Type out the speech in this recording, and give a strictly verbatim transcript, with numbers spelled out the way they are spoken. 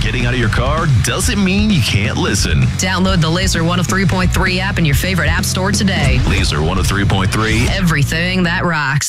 getting out of your car doesn't mean you can't listen. Download the Laser one oh three point three app in your favorite app store today. Laser one oh three point three. Everything that rocks.